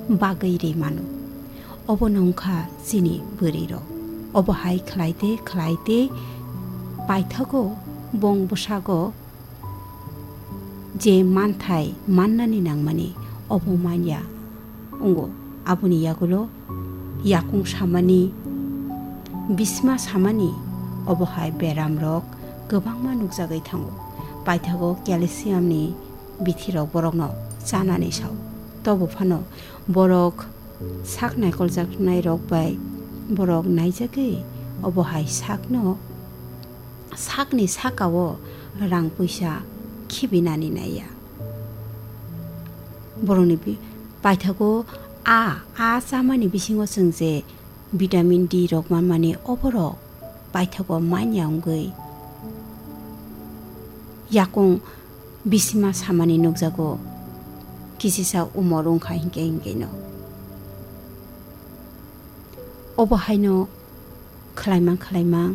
bagayri manu obo nongkha chini bwriro obo hai khlaite paithago bong bwsago je manthai mannani nangmani obo manya ungo abuni yagulo yakung samani bisma samani obo hai beram rok gobangma nukjagai thango paithago calcium ni bithirok borokno chanani saw tobo phano borok sak naikol jaknai rok bai borok naijagei obo hai sakni sakao rang puisa khibinani naiya boroni paithago a chamani bisingo chungje vitamin D rok manmani oborok paithago manya ongoi yakung bisima samani nukjago kisisa umor ongkha hingke no obo haino khlaimang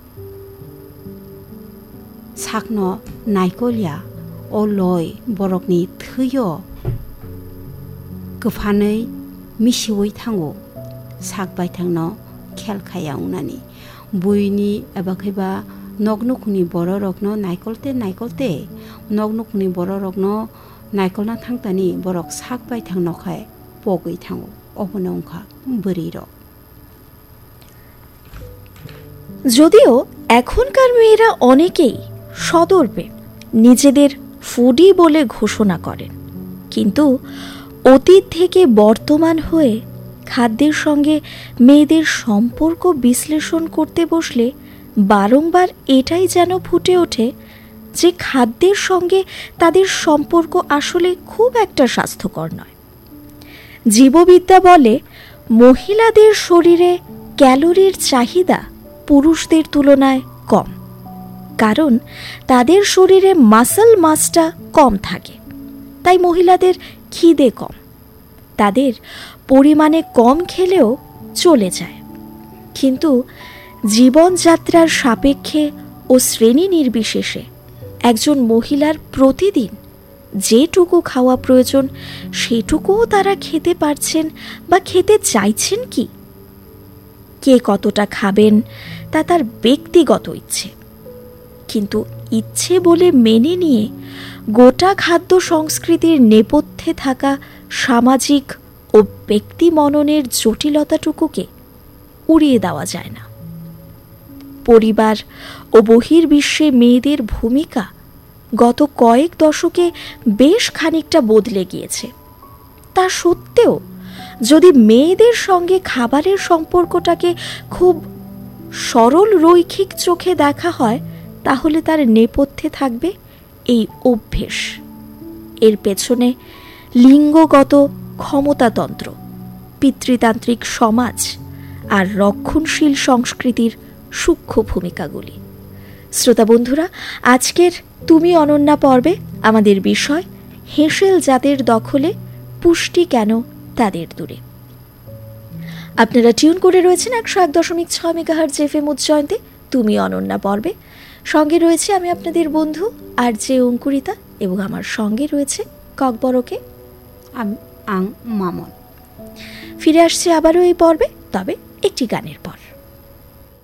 sakno naikolya o loi borokni thyo gophanei misiwei thango sak baithangno khel khaya ungnani buini abakhaiba noknukni bororokno naikolte noknukni bororokno naikolna thangtani borok sak baithangno khai pogei thango obonongkha bwriro যদিও এখনকার মেয়েরা অনেকেই সদর্পে নিজেদের foodie বলে ঘোষণা করেন, কিন্তু অতীত থেকে বর্তমান হয়ে খাদ্যের সঙ্গে মেয়েদের সম্পর্ক বিশ্লেষণ করতে বসলে বারংবার এটাই যেন ফুটে ওঠে যে খাদ্যের সঙ্গে তাদের সম্পর্ক আসলে খুব একটা স্বাস্থ্যকর নয়। জীববিদ্যা বলে মহিলাদের শরীরে ক্যালোরির চাহিদা পুরুষদের তুলনায় কম, কারণ তাদের শরীরে মাসল মাসটা কম থাকে, তাই মহিলাদের খিদে কম, তাদের পরিমাণে কম খেলেও চলে যায়। কিন্তু জীবনযাত্রার সাপেক্ষে ও শ্রেণী নির্বিশেষে একজন মহিলার প্রতিদিন যেটুকু খাওয়া প্রয়োজন সেটুকুও তারা খেতে পারছেন বা খেতে চাইছেন কি? কে কতটা খাবেন তা তার ব্যক্তিগত ইচ্ছে, কিন্তু ইচ্ছে বলে মেনে নিয়ে গোটা খাদ্য সংস্কৃতির নেপথ্যে থাকা সামাজিক ও ব্যক্তি মননের জটিলতাটুকুকে উড়িয়ে দেওয়া যায় না। পরিবার ও বহির্বিশ্বে মেয়েদের ভূমিকা গত কয়েক দশকে বেশ খানিকটা বদলে গিয়েছে। তা সত্ত্বেও যদি মেয়েদের সঙ্গে খাবারের সম্পর্কটাকে খুব সরল রৈখিক চোখে দেখা হয়, তাহলে তার নেপথ্যে থাকবে এই অভ্যেস। এর পেছনে লিঙ্গগত ক্ষমতাতন্ত্র, পিতৃতান্ত্রিক সমাজ আর রক্ষণশীল সংস্কৃতির সূক্ষ্ম ভূমিকাগুলি। শ্রোতা বন্ধুরা, আজকের তুমি অনন্যা পর্বে আমাদের বিষয় হেঁসেল জাতের দখলে, পুষ্টি কেন তাদের দূরে। আপনারা টিউন করে রয়েছেন 101.6 মেগাহার্টজ এফএম উচ্চারণে তুমি অনন্যা পর্বে। সঙ্গে রয়েছে আমি আপনাদের বন্ধু আরজে অঙ্কুরিতা, এবং আমার সঙ্গে রয়েছে ককবরকে মামন। ফিরে আসছে আবারও এই পর্বে, তবে একটি গানের পর।